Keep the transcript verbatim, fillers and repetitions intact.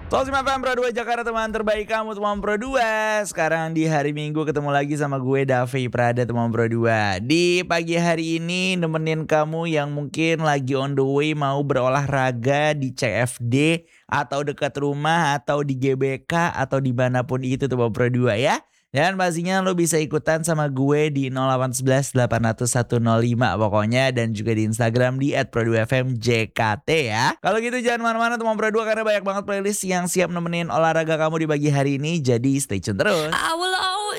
Sosim F M Pro dua Jakarta, teman terbaik kamu teman Pro dua. Sekarang di hari Minggu ketemu lagi sama gue Davi Prada teman Pro dua. Di pagi hari ini nemenin kamu yang mungkin lagi on the way mau berolahraga di C F D atau dekat rumah atau di G B K atau dimanapun itu teman Pro dua ya. Dan pastinya lo bisa ikutan sama gue di nol delapan satu satu delapan nol satu nol lima pokoknya. Dan juga di Instagram di et pro dua f m j k t ya. Kalau gitu jangan mana-mana teman Pro dua karena banyak banget playlist yang siap nemenin olahraga kamu di pagi hari ini. Jadi stay tune terus. I will